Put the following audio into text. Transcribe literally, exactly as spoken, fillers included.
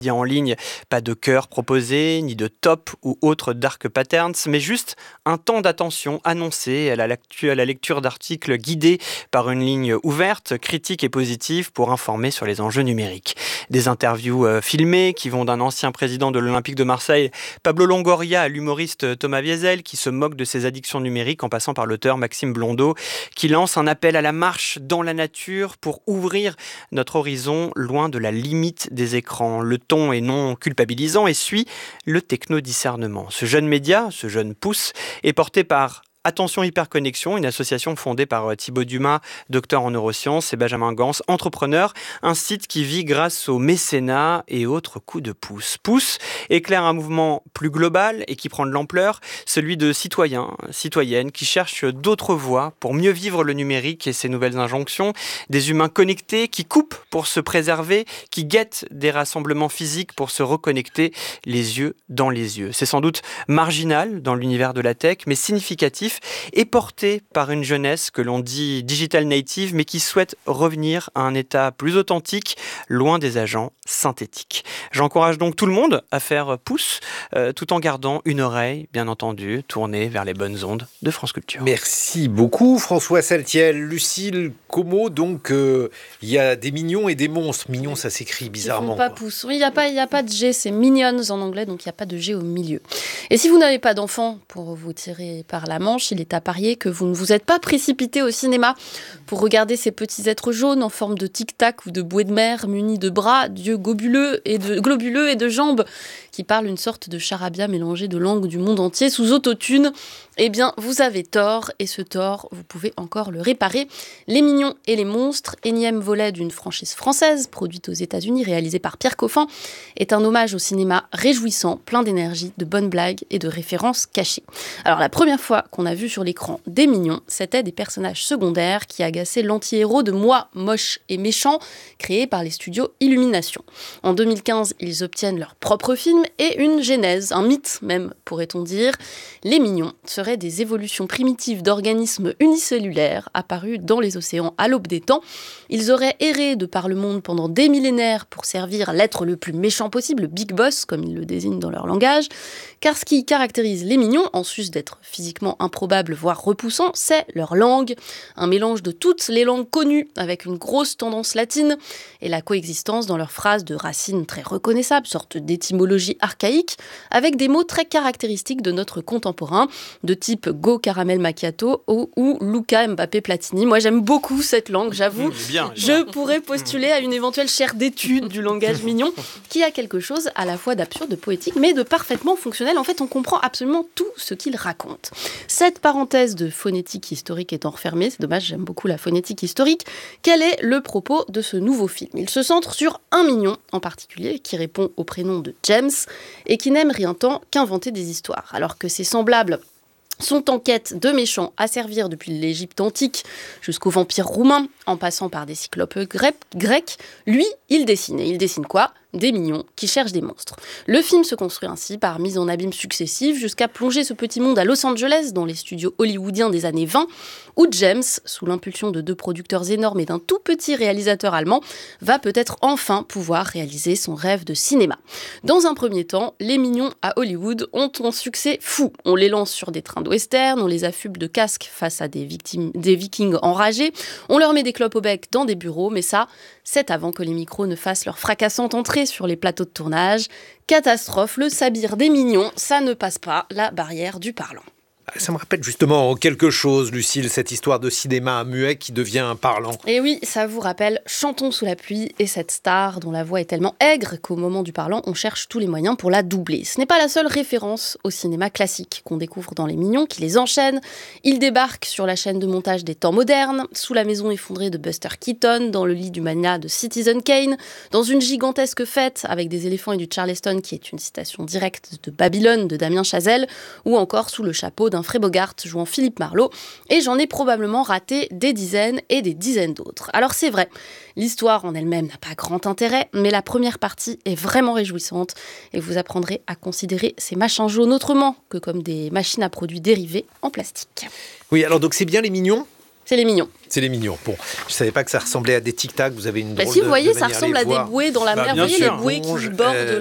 en ligne, pas de cœur proposé, ni de top ou autre dark patterns, mais juste un temps d'attention annoncé à la, lecture, à la lecture d'articles guidés par une ligne ouverte, critique et positive pour informer sur les enjeux numériques. Des interviews euh, filmées qui vont d'un ancien président de l'Olympique de Marseille, Pablo Longoria, à l'humoriste Thomas Wiesel, qui se moque de ses addictions numériques, en passant par l'auteur Maxime Blondeau, qui lance un appel à la marche dans la nature pour ouvrir notre horizon loin de la limite des écrans. Le ton est non culpabilisant et suit le techno-discernement. Ce jeune média, ce jeune pouce, est porté par Attention Hyperconnexion, une association fondée par Thibaut Dumas, docteur en neurosciences, et Benjamin Gans, entrepreneur, un site qui vit grâce au mécénat et autres coups de pouce. Pouce éclaire un mouvement plus global et qui prend de l'ampleur, celui de citoyens, citoyennes qui cherchent d'autres voies pour mieux vivre le numérique et ses nouvelles injonctions, des humains connectés qui coupent pour se préserver, qui guettent des rassemblements physiques pour se reconnecter les yeux dans les yeux. C'est sans doute marginal dans l'univers de la tech, mais significatif et porté par une jeunesse que l'on dit digital native, mais qui souhaite revenir à un état plus authentique, loin des agents synthétiques. J'encourage donc tout le monde à faire pouce, euh, tout en gardant une oreille, bien entendu, tournée vers les bonnes ondes de France Culture. Merci beaucoup François Saltiel. Lucille Como, donc il euh, y a des mignons et des monstres. Mignons, ça s'écrit bizarrement. Ils font pas pouce. Oui, il n'y a, a pas de G, c'est Minions en anglais, donc il n'y a pas de G au milieu. Et si vous n'avez pas d'enfant pour vous tirer par la manche, il est à parier que vous ne vous êtes pas précipité au cinéma pour regarder ces petits êtres jaunes en forme de tic-tac ou de bouée de mer munis de bras, d'yeux globuleux et de, globuleux et de jambes qui parlent une sorte de charabia mélangée de langues du monde entier sous autotune. Eh bien, vous avez tort, et ce tort, vous pouvez encore le réparer. Les Mignons et les Monstres, énième volet d'une franchise française, produite aux États-Unis, réalisée par Pierre Coffin, est un hommage au cinéma réjouissant, plein d'énergie, de bonnes blagues et de références cachées. Alors, la première fois qu'on a vu sur l'écran des Mignons, c'était des personnages secondaires qui agaçaient l'anti-héros de Moi, moche et méchant, créé par les studios Illumination. En deux mille quinze, ils obtiennent leur propre film et une genèse, un mythe même, pourrait-on dire. Les Mignons seraient des évolutions primitives d'organismes unicellulaires apparus dans les océans à l'aube des temps. Ils auraient erré de par le monde pendant des millénaires pour servir l'être le plus méchant possible, le Big Boss, comme ils le désignent dans leur langage. Car ce qui caractérise les Mignons, en sus d'être physiquement improbable, voire repoussant, c'est leur langue. Un mélange de toutes les langues connues, avec une grosse tendance latine, et la coexistence dans leurs phrases de racines très reconnaissables, sorte d'étymologie archaïque, avec des mots très caractéristiques de notre contemporain, de type Go Caramel Macchiato ou, ou Luca Mbappé Platini. Moi, j'aime beaucoup cette langue, j'avoue. Mmh, bien, Je pourrais postuler à une éventuelle chaire d'études du langage mignon, qui a quelque chose à la fois d'absurde, de poétique, mais de parfaitement fonctionnel. En fait, on comprend absolument tout ce qu'il raconte. Cette parenthèse de phonétique historique étant refermée, c'est dommage, j'aime beaucoup la phonétique historique. Quel est le propos de ce nouveau film ? Il se centre sur un mignon en particulier, qui répond au prénom de James, et qui n'aime rien tant qu'inventer des histoires. Alors que ses semblables sont en quête de méchants à servir depuis l'Égypte antique jusqu'aux vampires roumains, en passant par des cyclopes grecs, lui, il dessine. Et il dessine quoi ? Des mignons qui cherchent des monstres. Le film se construit ainsi par mise en abîme successive jusqu'à plonger ce petit monde à Los Angeles, dans les studios hollywoodiens des années vingt, où James, sous l'impulsion de deux producteurs énormes et d'un tout petit réalisateur allemand, va peut-être enfin pouvoir réaliser son rêve de cinéma. Dans un premier temps, les mignons à Hollywood ont un succès fou. On les lance sur des trains de western, on les affuble de casques face à des, victimes, des vikings enragés, on leur met des clopes au bec dans des bureaux, mais ça, c'est avant que les micros ne fassent leur fracassante entrée sur les plateaux de tournage. Catastrophe, le sabir des mignons, ça ne passe pas la barrière du parlant. Ça me rappelle justement quelque chose, Lucille, cette histoire de cinéma muet qui devient parlant. Et oui, ça vous rappelle Chantons sous la pluie et cette star dont la voix est tellement aigre qu'au moment du parlant, on cherche tous les moyens pour la doubler. Ce n'est pas la seule référence au cinéma classique qu'on découvre dans Les Mignons qui les enchaîne. Ils débarquent sur la chaîne de montage des temps modernes, sous la maison effondrée de Buster Keaton, dans le lit du mania de Citizen Kane, dans une gigantesque fête avec des éléphants et du Charleston qui est une citation directe de Babylone de Damien Chazelle, ou encore sous le chapeau d'un Humphrey Bogart jouant Philippe Marlowe, et j'en ai probablement raté des dizaines et des dizaines d'autres. Alors c'est vrai, l'histoire en elle-même n'a pas grand intérêt, mais la première partie est vraiment réjouissante, et vous apprendrez à considérer ces machins jaunes autrement que comme des machines à produits dérivés en plastique. Oui, alors donc c'est bien Les Mignons ? C'est les mignons. C'est les mignons. Bon, je savais pas que ça ressemblait à des tic-tac. Vous avez une Bah drôle si, de, vous voyez, de ça manière ressemble les à des voir. bouées dans la Bah, mer. bien Vous voyez sûr. les bouées qui Ronge, bordent euh,